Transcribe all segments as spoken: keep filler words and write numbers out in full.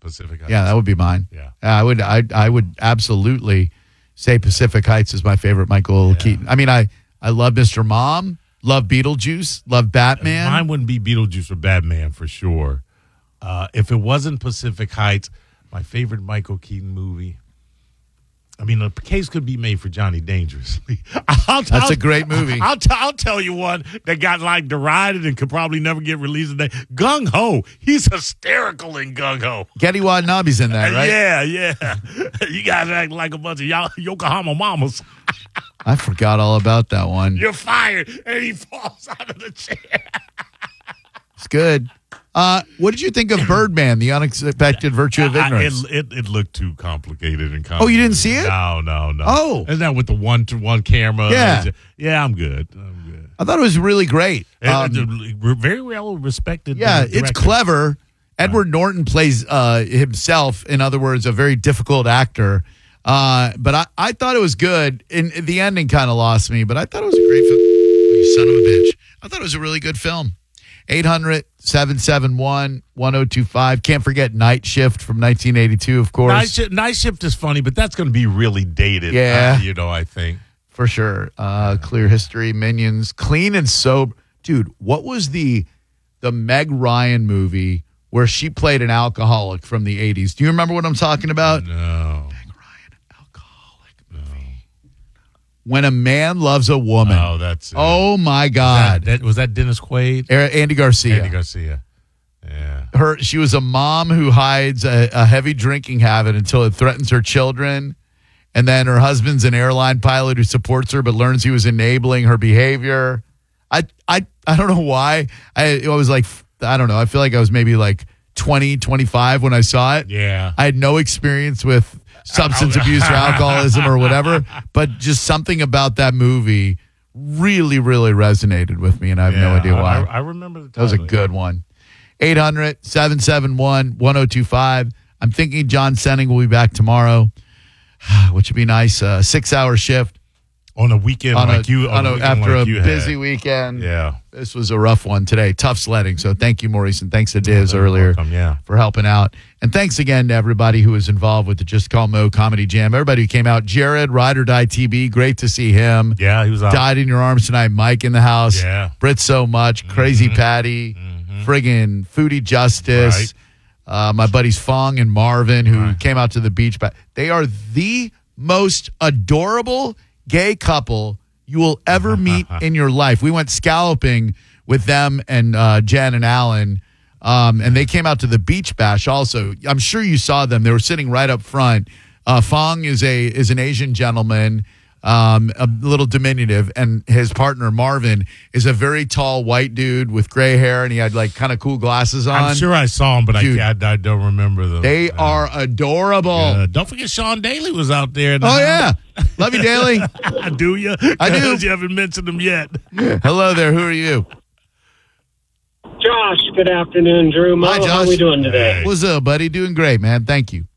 Pacific Heights. Yeah, that would be mine. Yeah. I would I I would absolutely say Pacific Heights is my favorite Michael Yeah. Keaton. I mean, I, I love Mister Mom, love Beetlejuice, love Batman. Mine wouldn't be Beetlejuice or Batman for sure. Uh, if it wasn't Pacific Heights, my favorite Michael Keaton movie. I mean, the case could be made for Johnny Dangerously. I'll, That's I'll, a great movie. I'll, t- I'll tell you one that got like derided and could probably never get released today. Gung Ho. He's hysterical in Gung Ho. Getty Watanabe's in that, right? Yeah, yeah. You guys act like a bunch of y- Yokohama mamas. I forgot all about that one. You're fired, and he falls out of the chair. It's good. Uh, what did you think of Birdman, The Unexpected Virtue of I- Ignorance? it, it, it looked too complicated and complicated. Oh, you didn't see it? No, no, no. Oh. Isn't that with the one to one camera? Yeah. Yeah, I'm good. I'm good. I thought it was really great. And, Um, uh, very well respected. yeah, uh, it's director. clever. Edward Norton plays uh, himself, in other words, a very difficult actor. Uh, but I, I thought it was good. And the ending kind of lost me, but I thought it was a great film. You son of a bitch. I thought it was a really good film. eight hundred, seven seven one, one oh two five. Can't forget Night Shift from nineteen eighty-two, of course. Night Shift, Night Shift is funny, but that's going to be really dated. Yeah. uh, you know, I think. For sure. Uh, Clear History, Minions, Clean and Sober. Dude, what was the the Meg Ryan movie where she played an alcoholic from the eighties? Do you remember what I'm talking about? No. Meg Ryan, alcoholic movie. When a Man Loves a Woman. Oh, that's it. Oh, my God. That, that, was that Dennis Quaid? A- Andy Garcia. Andy Garcia. Yeah. Her, she was a mom who hides a, a heavy drinking habit until it threatens her children. And then her husband's an airline pilot who supports her but learns he was enabling her behavior. I I, I don't know why. I, I was like, I don't know. I feel like I was maybe like twenty, twenty-five when I saw it. Yeah. I had no experience with substance abuse or alcoholism or whatever, but just something about that movie really, really resonated with me, and I have no Yeah, idea I- why. I, I remember the That was a title, good one. eight hundred, seven seven one, one oh two five. I'm thinking John Senning will be back tomorrow, which would be nice. A six-hour shift. On a weekend On like a, you. on a a, weekend after like a you busy had. weekend. Yeah. This was a rough one today. Tough sledding. So thank you, Maurice, and thanks to Diz You're earlier welcome, yeah. for helping out. And thanks again to everybody who was involved with the Just Call Mo Comedy Jam. Everybody who came out. Jared, Ride or Die T B, great to see him. Yeah, he was out. Died in Your Arms Tonight. Mike in the house. Yeah. Brit So Much. Crazy Patty. Friggin' Foodie Justice. Right. Uh, my buddies Fong and Marvin, who Right. came out to the beach. But they are the most adorable gay couple you will ever meet in your life. We went scalloping with them and uh, Jen and Alan, um, and they came out to the beach bash also. I'm sure you saw them. They were sitting right up front. Uh, Fong is a is an Asian gentleman, um, a little diminutive, and his partner Marvin is a very tall white dude with gray hair, and he had like kind of cool glasses on. I'm sure I saw him, but I, Dude. I, I don't remember them. They Yeah. are adorable. Uh, don't forget Sean Daly was out there. Oh, yeah. Love you, Daly. do you? I do. You haven't mentioned them yet. Hello there. Who are you? Josh, good afternoon, Drew. Mo, Hi, Josh. how are we doing today? What's up, buddy? Doing great, man. Thank you.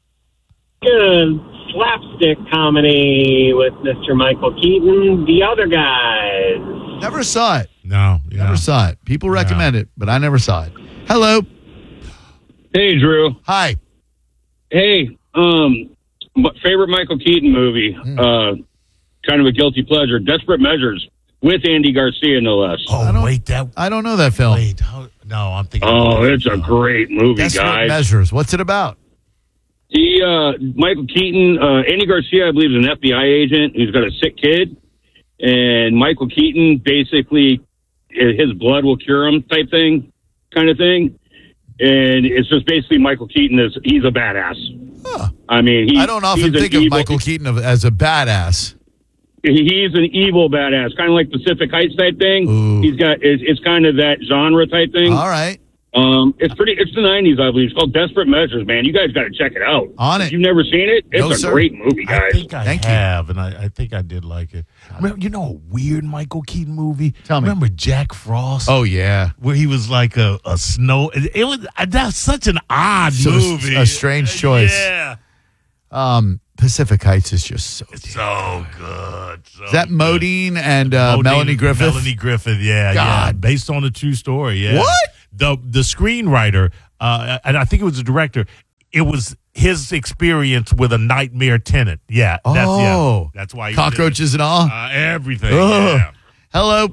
Good slapstick comedy with Mister Michael Keaton. The Other Guys. Never saw it. No, yeah. Never saw it. People recommend it, but I never saw it. Hello. Hey, Drew. Hi. Hey, um, my favorite Michael Keaton movie, Hmm. uh, kind of a guilty pleasure, Desperate Measures, with Andy Garcia, no less. Oh, don't- wait, that. I don't know that film. Wait, how, no, I'm thinking. Oh, it's a great movie, Desperate guys. Measures. What's it about? He, uh, Michael Keaton, uh, Andy Garcia, I believe, is an F B I agent who's got a sick kid, and Michael Keaton basically, his blood will cure him type thing, kind of thing. And it's just basically Michael Keaton is, he's a badass. Huh. I mean, he, I don't often he's an think of evil- Michael Keaton of, as a badass. He's an evil badass, kind of like Pacific Heights type thing. Ooh. He's got it's, it's kind of that genre type thing. All right. Um, it's pretty. It's the nineties, I believe. It's called Desperate Measures, man. You guys got to check it out. On it. If you've never seen it, it's No, a sir. great movie, I guys. think I Thank you. have, and I, I think I did like it. Remember, you know, a weird Michael Keaton movie. Tell me. Remember Jack Frost? Oh, yeah. where he was like a, a snow. It, it was that's such an odd So- movie. a strange choice. Yeah, Um, Pacific Heights is just so it's so good. So Is that good. Modine and uh, Modine- Melanie Griffith? Melanie Griffith, yeah, yeah, God. based on a true story. Yeah, What? the the screenwriter, uh, and I think it was the director. it was his experience with a nightmare tenant. Yeah. That's, yeah, Oh. that's why. he Cockroaches and all? did it. Uh, everything. Ugh. Yeah. Hello.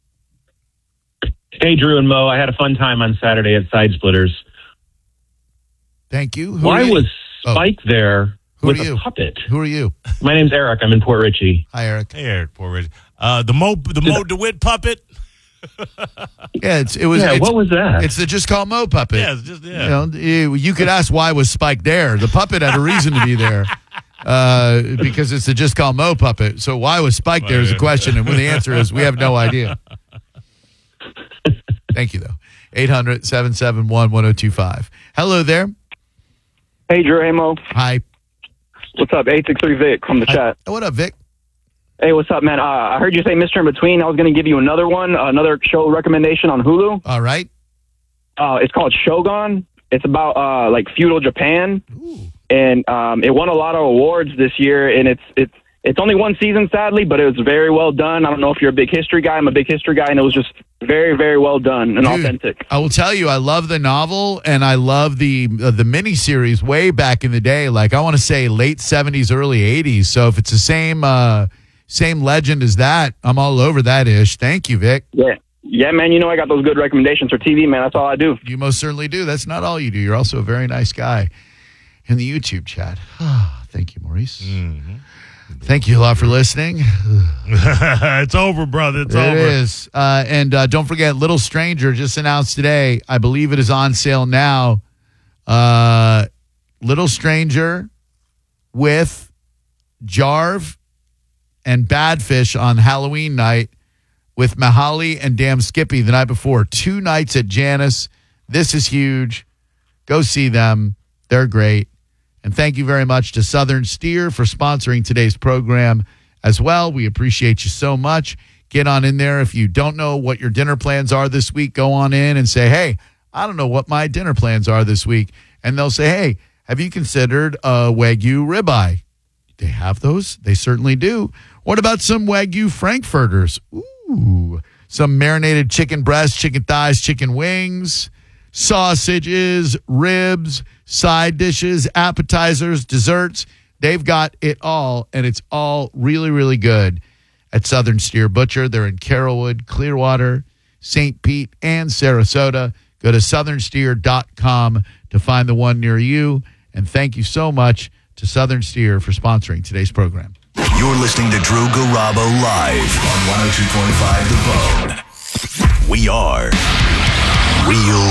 Hey, Drew and Mo. I had a fun time on Saturday at Side Splitters. Thank you. Who Why are you? was Oh. Spike there Who with are a you? puppet? Who are you? My name's Eric. I'm in Port Richey. Hi, Eric. Hey, Eric, poor Rich. Uh, the Mo, the Mo DeWitt puppet. Yeah, it's, it was. Yeah, it's, what was that? It's the Just Call Mo puppet. Yeah, it's just yeah. You know, you you could ask why was Spike there. The puppet had a reason to be there uh, because it's the Just Call Mo puppet. So why was Spike there is a question, and when the answer is we have no idea. Thank you, though. eight hundred, seven seven one, one oh two five. Hello there. Hey, Drew. Hey, Mo. Hi. What's up? eight six three Vic from the chat. Hi. What up, Vic? Hey, what's up, man? Uh, I heard you say Mister In Between. I was going to give you another one, another show recommendation on Hulu. All right. Uh, it's called Shogun. It's about uh, like feudal Japan, Ooh. and um, it won a lot of awards this year. And it's it's it's only one season, sadly, but it was very well done. I don't know if you're a big history guy. I'm a big history guy, and it was just very, very well done and Dude, authentic. I will tell you, I love the novel and I love the uh, the miniseries way back in the day. Like I want to say late seventies, early eighties. So if it's the same uh, same legend as that, I'm all over that ish. Thank you, Vic. Yeah, yeah, man. You know I got those good recommendations for T V, man. That's all I do. You most certainly do. That's not all you do. You're also a very nice guy in the YouTube chat. Thank you, Maurice. Mm-hmm. Thank you a lot for listening. It's over, brother. It's It over. is. Uh, and uh, don't forget, Little Stranger just announced today. I believe it is on sale now. Uh, Little Stranger with Jarve and Badfish on Halloween night with Mahali and Damn Skippy the night before. Two nights at Janice. This is huge. Go see them. They're great. And thank you very much to Southern Steer for sponsoring today's program as well. We appreciate you so much. Get on in there. If you don't know what your dinner plans are this week, go on in and say, hey, I don't know what my dinner plans are this week. And they'll say, hey, have you considered a Wagyu ribeye? They have those. They certainly do. What about some Wagyu Frankfurters? Ooh, some marinated chicken breasts, chicken thighs, chicken wings, sausages, ribs, side dishes, appetizers, desserts. They've got it all, and it's all really, really good at Southern Steer Butcher. They're in Carrollwood, Clearwater, Saint Pete, and Sarasota. Go to southern steer dot com to find the one near you. And thank you so much to Southern Steer for sponsoring today's program. You're listening to Drew Garabo live on one oh two point five The Bone. We are Real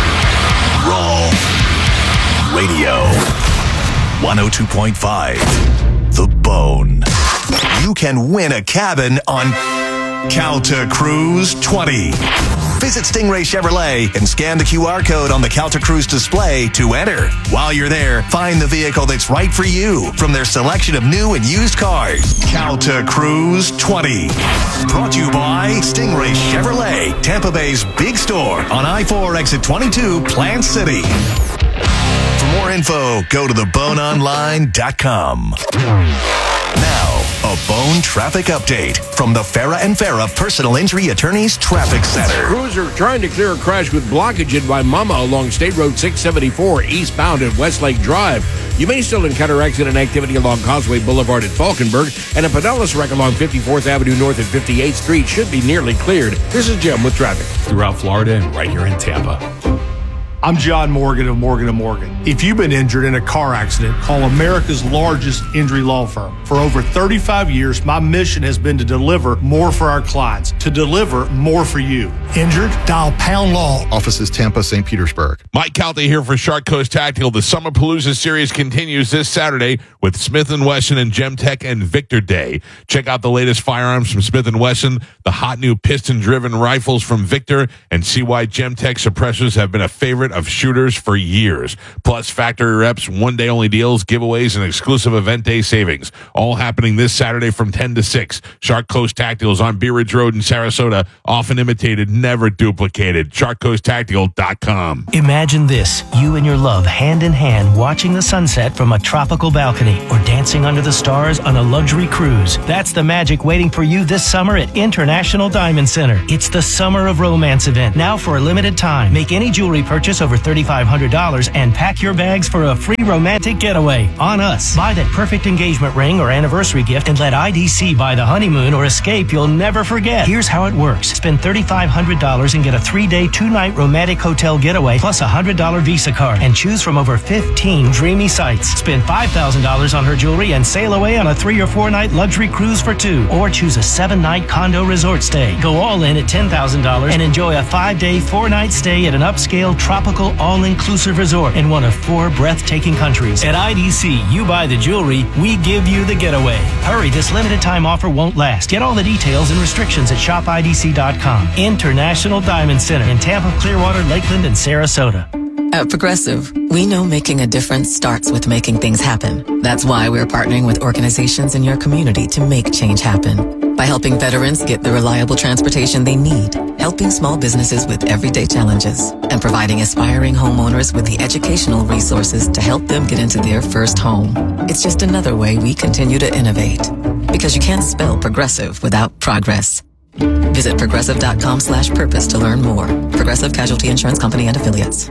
Raw Radio. one oh two point five The Bone. You can win a cabin on Calta Cruise twenty. Visit Stingray Chevrolet and scan the Q R code on the Calta Cruise display to enter. While you're there, find the vehicle that's right for you from their selection of new and used cars. Calta Cruise twenty. Brought to you by Stingray Chevrolet, Tampa Bay's big store on I four exit twenty-two, Plant City. For more info, go to the bone online dot com. Now, a Bone traffic update from the Farah and Farah Personal Injury Attorneys Traffic Center. Crews are trying to clear a crash with blockage in Waimama along State Road six seventy-four eastbound at Westlake Drive. You may still encounter accident activity along Causeway Boulevard at Falkenberg, and a Pinellas wreck along fifty-fourth Avenue North and fifty-eighth Street should be nearly cleared. This is Jim with traffic. Throughout Florida and right here in Tampa. I'm John Morgan of Morgan and Morgan. If you've been injured in a car accident, call America's largest injury law firm. For over thirty-five years, my mission has been to deliver more for our clients, to deliver more for you. Injured? Dial Pound Law. Offices Tampa, Saint Petersburg. Mike Calta here for Shark Coast Tactical. The Summer Palooza series continues this Saturday with Smith and Wesson and Gemtech and Victor Day. Check out the latest firearms from Smith and Wesson, the hot new piston-driven rifles from Victor, and see why Gemtech suppressors have been a favorite of shooters for years. Plus factory reps, one-day only deals, giveaways, and exclusive event day savings. All happening this Saturday from ten to six. Shark Coast Tactical is on Bee Ridge Road in Sarasota. Often imitated, never duplicated. shark coast tactical dot com. Imagine this, you and your love hand in hand watching the sunset from a tropical balcony or dancing under the stars on a luxury cruise. That's the magic waiting for you this summer at International Diamond Center. It's the Summer of Romance event, now for a limited time. Make any jewelry purchase purchase over thirty-five hundred dollars and pack your bags for a free romantic getaway on us. Buy that perfect engagement ring or anniversary gift and let I D C buy the honeymoon or escape you'll never forget. Here's how it works. Spend thirty-five hundred dollars and get a three-day, two-night romantic hotel getaway plus a one hundred dollars Visa card and choose from over fifteen dreamy sites. Spend five thousand dollars on her jewelry and sail away on a three or four-night luxury cruise for two, or choose a seven-night condo resort stay. Go all in at ten thousand dollars and enjoy a five-day, four-night stay at an upscale, tropical, all-inclusive resort in one of four breathtaking countries. At I D C, you buy the jewelry, we give you the getaway. Hurry, this limited time offer won't last. Get all the details and restrictions at shop I D C dot com. International Diamond Center in Tampa, Clearwater, Lakeland, and Sarasota. At Progressive, we know making a difference starts with making things happen. That's why we're partnering with organizations in your community to make change happen. By helping veterans get the reliable transportation they need, helping small businesses with everyday challenges, and providing aspiring homeowners with the educational resources to help them get into their first home. It's just another way we continue to innovate. Because you can't spell progressive without progress. Visit progressive.com slash purpose to learn more. Progressive Casualty Insurance Company and Affiliates.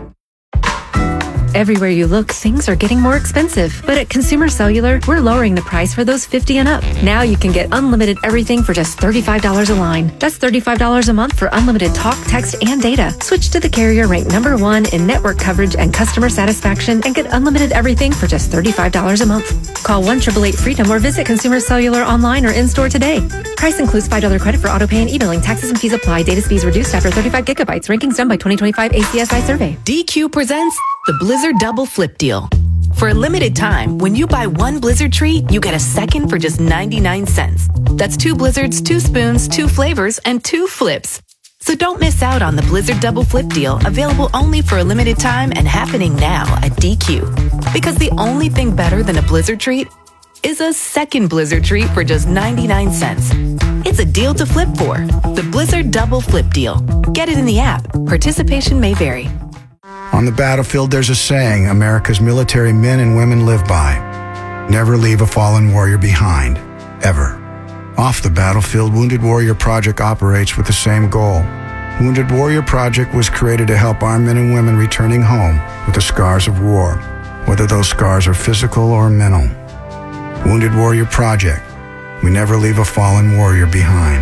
Everywhere you look, things are getting more expensive. But at Consumer Cellular, we're lowering the price for those fifty and up. Now you can get unlimited everything for just thirty-five dollars a line. That's thirty-five dollars a month for unlimited talk, text, and data. Switch to the carrier ranked number one in network coverage and customer satisfaction and get unlimited everything for just thirty-five dollars a month. Call one eight eight eight FREEDOM or visit Consumer Cellular online or in-store today. Price includes five dollars credit for auto pay and e-billing. Taxes and fees apply. Data speeds reduced after thirty-five gigabytes. Rankings done by twenty twenty-five A C S I survey. D Q presents the Blizzard Double Flip Deal. For a limited time, when you buy one Blizzard treat, you get a second for just ninety-nine cents. That's two Blizzards, two spoons, two flavors, and two flips. So don't miss out on the Blizzard Double Flip Deal, available only for a limited time and happening now at D Q. Because the only thing better than a Blizzard treat is a second Blizzard treat for just ninety-nine cents. It's a deal to flip for. The Blizzard Double Flip Deal. Get it in the app. Participation may vary. On the battlefield, there's a saying America's military men and women live by. Never leave a fallen warrior behind. Ever. Off the battlefield, Wounded Warrior Project operates with the same goal. Wounded Warrior Project was created to help our men and women returning home with the scars of war, whether those scars are physical or mental. Wounded Warrior Project. We never leave a fallen warrior behind.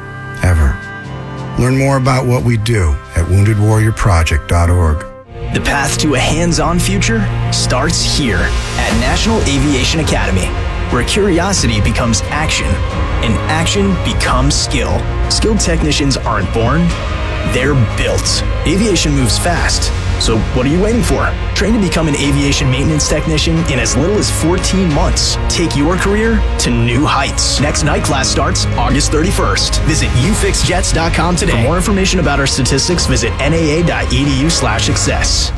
Ever. Learn more about what we do at wounded warrior project dot org. The path to a hands-on future starts here at National Aviation Academy, where curiosity becomes action and action becomes skill. Skilled technicians aren't born, they're built. Aviation moves fast, so what are you waiting for? Train to become an aviation maintenance technician in as little as fourteen months. Take your career to new heights. Next night class starts August thirty-first. Visit u fix jets dot com today. For more information about our statistics, visit N A A dot E D U slash success.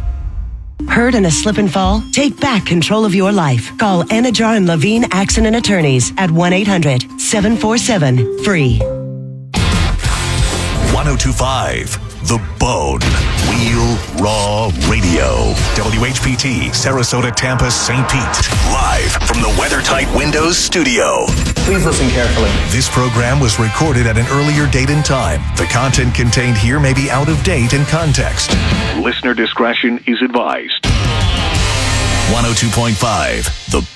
Hurt in a slip and fall? Take back control of your life. Call Anajar and Levine Accident Attorneys at one eight hundred seven four seven free. one oh two point five The Bone. Real Raw Radio. W H P T, Sarasota, Tampa, Saint Pete. Live from the WeatherTight Windows studio. Please listen carefully. This program was recorded at an earlier date and time. The content contained here may be out of date in context. Listener discretion is advised. one oh two point five The